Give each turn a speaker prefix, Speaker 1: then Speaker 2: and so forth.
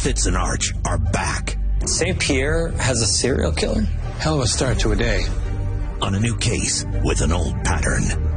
Speaker 1: Fitz and Arch are back.
Speaker 2: St. Pierre has a serial killer?
Speaker 3: Hell of a start to a day.
Speaker 1: On a new case with an old pattern.